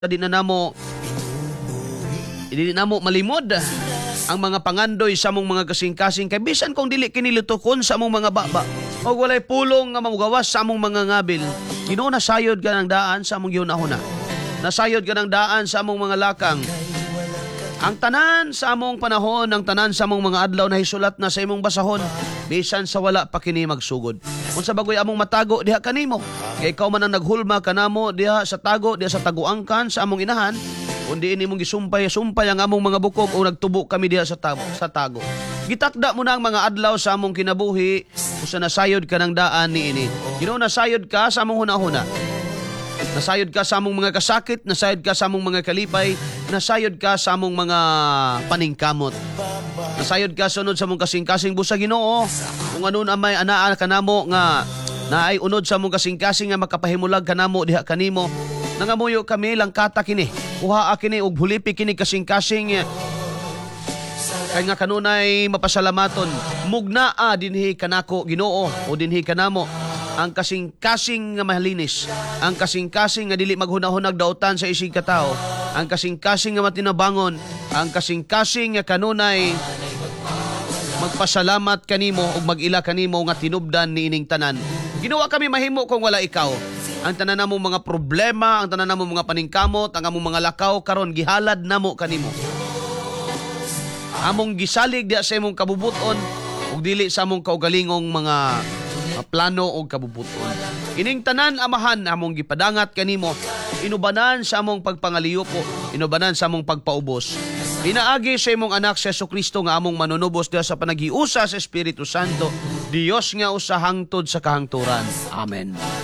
di na namo malimod ang mga pangandoy sa among mga kasing-kasing kay bisan kung dili kini lutukon sa among mga baba o walay pulong nga mamugawas sa among mga ngabil. Ginoo, nasayod ka ng daan sa among ginahuna. Nasayod ka ng daan sa among mga lakang. Ang tanan sa among panahon, ang tanan sa among mga adlaw na hisulat na sa imong basahon, bisan sa wala pa kini magsugod. Unsa bagoy among matago diha kanimo? Kay ikaw man ang naghulma kanamo diha sa tago, diha sa taguangkan sa among inahan, kundi ini mong gisumpay ang among mga bukog o nagtubo kami diha sa tago. Gitakda mo na ang mga adlaw sa among kinabuhi, usa nasayod ka ng daan niini. Ginoo, nasayod ka sa among hunahuna. Nasayod ka sa among mga kasakit, nasayod ka sa among mga kalipay, nasayod ka sa among mga paningkamot. Nasayod ka sunod sa among kasing-kasing busa, Ginoo. Kung anon amay anaa kanamo nga naay unod sa among kasing-kasing nga makapahimulag kanamo diha kanimo. Nangamuyo kami lang kata kini. Kuhaa kini og hulipi kini kasing-kasing kay nga kanunay mapasalamaton. Mugnaa dinhi kanako, Ginoo, o dinhi kanamo ang kasing-kasing nga mahalinis, ang kasing-kasing nga dili maghunahunag dautan sa isig katao, ang kasing-kasing nga matinabangon, ang kasing-kasing nga kanunay magpasalamat kanimo ug mag-ila kanimo nga tinubdan niining tanan. Ginawa kami mahimo kung wala ikaw. Ang tanan namong mga problema, ang tanan namong mga paningkamot, ang among mga lakaw karon gihalad namo kanimo. Among gisalig diha sa imong kabubuton ug dili sa among kaugalingong mga plano o kabubuton. Ining tanan, Amahan, among gipadangat kanimo, inubanan sa among pagpangaliyuko, inubanan sa among pagpaubos. Pinaagi sa imong anak si Jesucristo nga among manunubos diha sa panagiusa sa Espiritu Santo, Dios nga usa hangtod sa kahangturan. Amen.